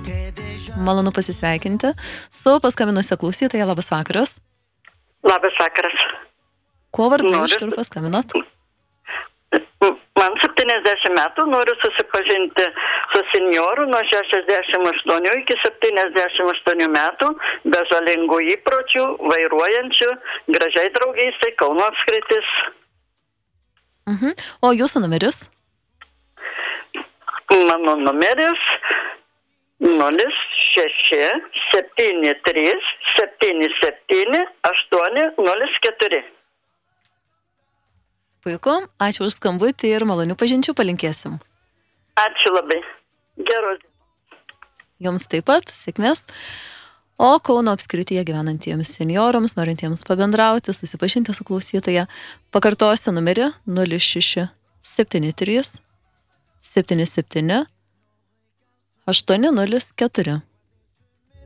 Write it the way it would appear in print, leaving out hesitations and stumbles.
Malonu pasisveikinti su paskambinusia klausytoja. Labas vakaras. Labas vakaras. Kuo vardu iš kur paskambinot? Man 70 metų, noriu susipažinti su senjoru nuo 68 iki 78 metų, be žalingų įpročių, vairuojančių, gražiai draugystė, Kauno apskritis. O jūsų numeris? Mano numeris 06-73-77-804. Puiku, ačiū už skambutį ir malonių pažinčių palinkėsim. Ačiū labai. Geros. Jums taip pat, sėkmės. O Kauno apskrityje gyvenantiems seniorams, norintiems pabendrauti, susipažinti su klausytoja, pakartosiu numerį 06-73-77-804.